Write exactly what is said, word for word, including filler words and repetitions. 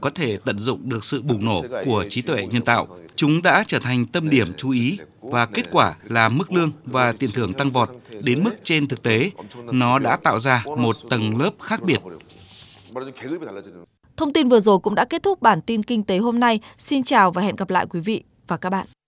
có thể tận dụng được sự bùng nổ của trí tuệ nhân tạo. Chúng đã trở thành tâm điểm chú ý và kết quả là mức lương và tiền thưởng tăng vọt đến mức trên thực tế. Nó đã tạo ra một tầng lớp khác biệt. Thông tin vừa rồi cũng đã kết thúc bản tin kinh tế hôm nay. Xin chào và hẹn gặp lại quý vị và các bạn.